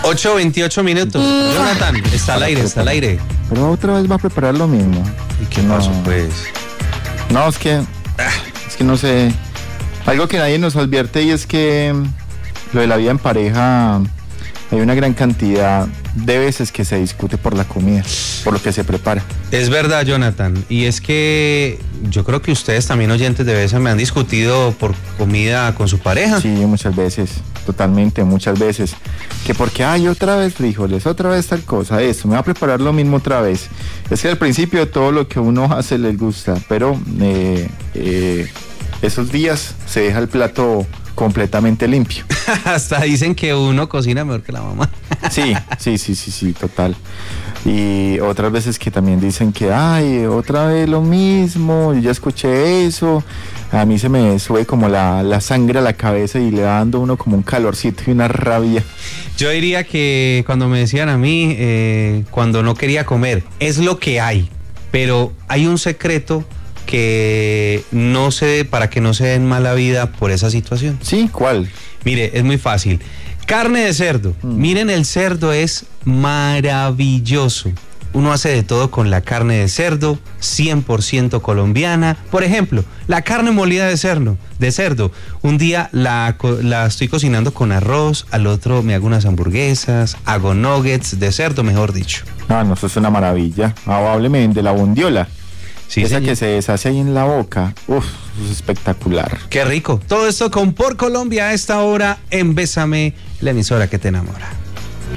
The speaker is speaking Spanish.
8:28. Jonathan, está al aire. Pero otra vez va a preparar lo mismo. ¿Y qué pasó, pues? No, es que no sé. Algo que nadie nos advierte, y es que lo de la vida en pareja, hay una gran cantidad de veces que se discute por la comida, por lo que se prepara. Es verdad, Jonathan, y es que yo creo que ustedes también, oyentes de veces, me han discutido por comida con su pareja. Sí, muchas veces, totalmente, muchas veces. Que porque, otra vez frijoles, otra vez tal cosa, esto, me va a preparar lo mismo otra vez. Es que al principio todo lo que uno hace les gusta, pero esos días se deja el plato completamente limpio. Hasta dicen que uno cocina mejor que la mamá. Sí, total. Y otras veces que también dicen que, otra vez lo mismo, yo ya escuché eso. A mí se me sube como la sangre a la cabeza y le va dando uno como un calorcito y una rabia. Yo diría que cuando me decían a mí, cuando no quería comer, es lo que hay, pero hay un secreto que no sé, para que no se den mala vida por esa situación. Sí, ¿cuál? Mire, es muy fácil. Carne de cerdo. Miren, el cerdo es maravilloso. Uno hace de todo con la carne de cerdo, 100% colombiana. Por ejemplo, la carne molida de cerdo. Un día la estoy cocinando con arroz, al otro me hago unas hamburguesas, hago nuggets de cerdo, mejor dicho. No, eso es una maravilla. Hábleme de la bondiola. Sí, esa señor, que se deshace ahí en la boca. Es espectacular. Qué rico. Todo esto con Por Colombia a esta hora en Bésame, la emisora que te enamora.